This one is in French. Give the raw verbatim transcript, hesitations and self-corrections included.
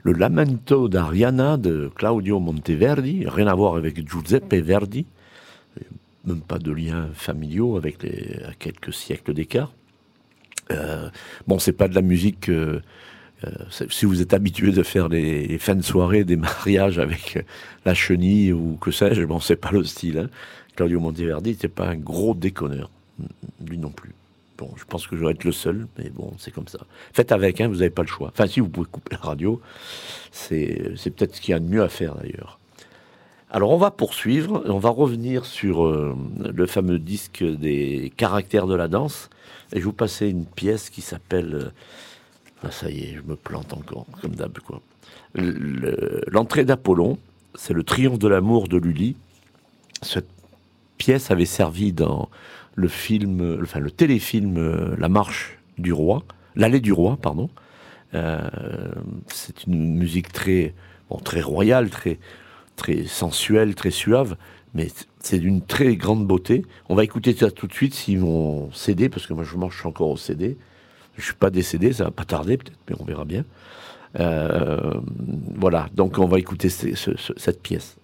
le Lamento d'Ariana de Claudio Monteverdi, rien à voir avec Giuseppe Verdi, même pas de liens familiaux avec les, à quelques siècles d'écart. Euh, bon, c'est pas de la musique... Euh, euh, si vous êtes habitué de faire les, les fins de soirée, des mariages avec euh, la chenille ou que sais-je, bon, c'est pas le style. Hein. Claudio Monteverdi, c'est pas un gros déconneur, lui non plus. Bon, je pense que je vais être le seul, mais bon, c'est comme ça. Faites avec, hein, vous n'avez pas le choix. Enfin, si vous pouvez couper la radio, c'est, c'est peut-être ce qu'il y a de mieux à faire d'ailleurs. Alors, on va poursuivre, on va revenir sur euh, le fameux disque des caractères de la danse, et je vais vous passer une pièce qui s'appelle... Euh, ah, ça y est, je me plante encore, comme d'hab, quoi. Le, l'entrée d'Apollon, c'est le triomphe de l'amour de Lully. Cette pièce avait servi dans le film, enfin le téléfilm euh, La Marche du Roi, l'Allée du Roi, pardon. Euh, c'est une musique très, bon, très royale, très, très sensuelle, très suave, mais c'est d'une très grande beauté. On va écouter ça tout de suite si mon C D, parce que moi je marche encore au C D. Je suis pas décédé, ça va pas tarder peut-être, mais on verra bien. Euh, voilà, donc on va écouter ce, ce, cette pièce.